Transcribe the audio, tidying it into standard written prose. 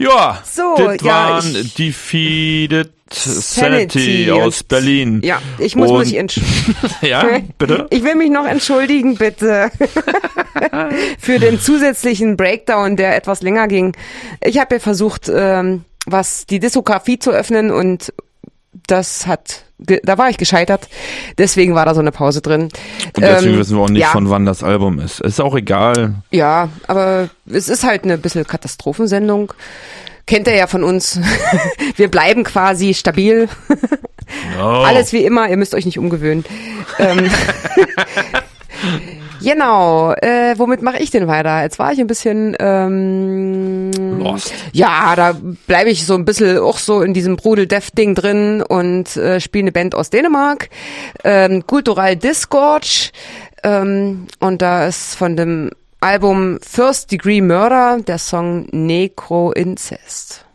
Ja, so, das ja, waren Defeated Sanity aus Berlin. Ja, ich muss mich entschuldigen. Ja, bitte? Ich will mich noch entschuldigen, bitte. Für den zusätzlichen Breakdown, der etwas länger ging. Ich habe ja versucht, die Diskografie zu öffnen und da war ich gescheitert. Deswegen war da so eine Pause drin. Und deswegen wissen wir auch nicht, von wann das Album ist. Ist auch egal. Ja, aber es ist halt eine bisschen Katastrophensendung. Kennt ihr ja von uns. Wir bleiben quasi stabil. No. Alles wie immer, ihr müsst euch nicht umgewöhnen. Genau, womit mache ich denn weiter? Jetzt war ich ein bisschen Lost. Ja, da bleibe ich so ein bisschen auch so in diesem Brudel-Death-Ding drin und spiele eine Band aus Dänemark, Cultural Disgorge, und da ist von dem Album First Degree Murder der Song Necro Incest.